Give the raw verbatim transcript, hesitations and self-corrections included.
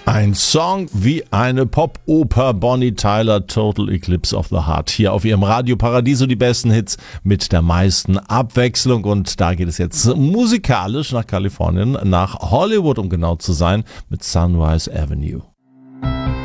Ein Song wie eine Pop-Oper. Bonnie Tyler, Total Eclipse of the Heart. Hier auf ihrem Radio Paradiso die besten Hits mit der meisten Abwechslung. Und da geht es jetzt musikalisch nach Kalifornien, nach Hollywood, um genau zu sein, mit Sunrise Avenue.